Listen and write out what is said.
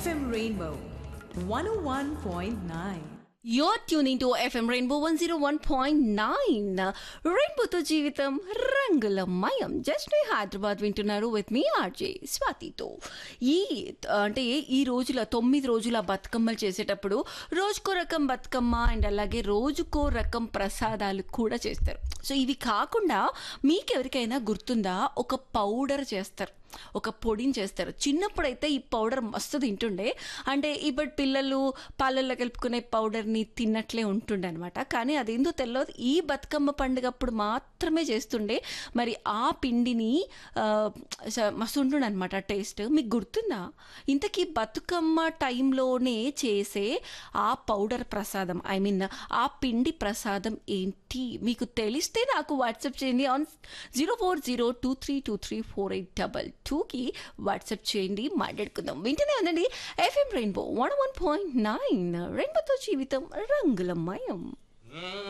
FM Rainbow 101.9. You're tuning to FM Rainbow 101.9. రెయిన్బోతో జీవితం రంగులమయం. జస్ట్ హైదరాబాద్ వింటున్నారు విత్ మీ ఆర్జే స్వాతితో. ఈ రోజుల 9 రోజుల బతుకమ్మలు చేసేటప్పుడు రోజుకో రకం బతుకమ్మ అండ్ అలాగే రోజుకో రకం ప్రసాదాలు కూడా చేస్తారు. సో ఇవి కాకుండా మీకెవరికైనా గుర్తుందా, ఒక పౌడర్ చేస్తారు, ఒక పొడిని చేస్తారు. చిన్నప్పుడైతే ఈ పౌడర్ మస్తు తింటుండే, అంటే ఇప్పుడు పిల్లలు పాలల్లో కలుపుకునే పౌడర్ని తిన్నట్లే ఉంటుండే అనమాట. కానీ అదేందో తెలియదు, ఈ బతుకమ్మ పండుగప్పుడు మాత్రమే చేస్తుండే. మరి ఆ పిండిని మస్తు ఉంటుండే అనమాట టేస్ట్. మీకు గుర్తుందా? ఇంతకీ బతుకమ్మ టైంలోనే చేసే ఆ పౌడర్ ప్రసాదం, ఐ మీన్ ఆ పిండి ప్రసాదం ఏంటి మీకు తెలిస్తే నాకు వాట్సాప్ చేయండి ఆన్ 04023234822కి వాట్సాప్ చేయండి, మాట్లాడుకుందాం. వింటూనే ఉందండి FM రెయిన్బో 101.9. రెయిన్బోతో జీవితం రంగులమయం.